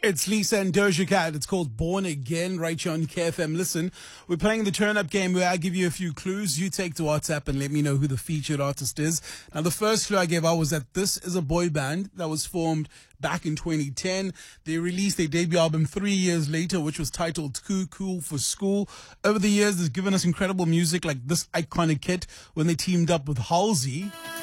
It's Lisa and Doja Cat. It's called Born Again right here on KFM. Listen, we're playing the turn up game where I give you a few clues. You take to WhatsApp and let me know who the featured artist is. Now, the first clue I gave out was that this is a boy band that was formed back in 2010. They released their debut album 3 years later, which was titled Too Cool for School. Over the years, they've given us incredible music like this iconic hit when they teamed up with Halsey.